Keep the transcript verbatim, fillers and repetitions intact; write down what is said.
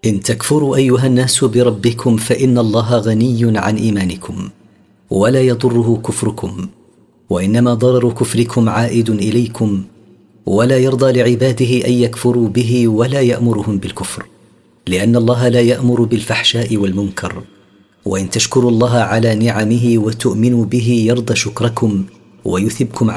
إن تكفروا أيها الناس بربكم فإن الله غني عن إيمانكم ولا يضره كفركم، وإنما ضرر كفركم عائد إليكم، ولا يرضى لعباده أن يكفروا به ولا يأمرهم بالكفر، لأن الله لا يأمر بالفحشاء والمنكر. وإن تشكروا الله على نعمه وتؤمنوا به يرضى شكركم ويثبكم